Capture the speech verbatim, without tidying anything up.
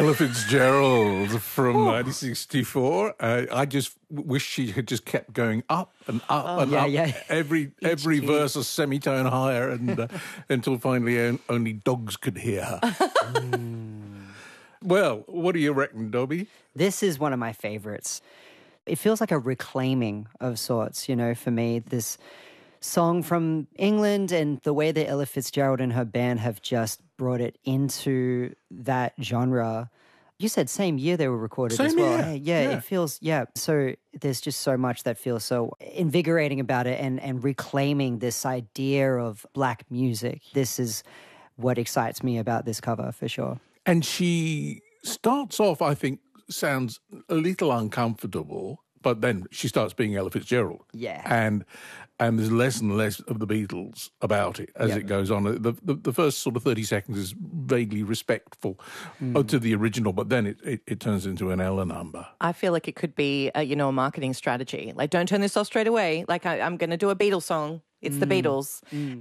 Ella Fitzgerald from nineteen sixty-four. Uh, I just wish she had just kept going up and up Oh, and yeah, up. yeah. Every every key. verse a semitone higher, and uh, until finally on- only dogs could hear her. mm. Well, what do you reckon, Dobby? This is one of my favorites. It feels like a reclaiming of sorts, you know, for me. This song from England and the way that Ella Fitzgerald and her band have just brought it into that genre. You said same year they were recorded Same as well. year. Hey, yeah, Yeah. it feels, yeah. So there's just so much that feels so invigorating about it and, and reclaiming this idea of black music. This is what excites me about this cover for sure. And she starts off, I think, sounds a little uncomfortable, but then she starts being Ella Fitzgerald. Yeah. And and there's less and less of the Beatles about it as Yep. it goes on. The, the the first sort of thirty seconds is vaguely respectful mm. to the original, but then it, it, it turns into an Ella number. I feel like it could be, a, you know, a marketing strategy. Like, don't turn this off straight away. Like, I, I'm going to do a Beatles song. It's mm. the Beatles. Mm.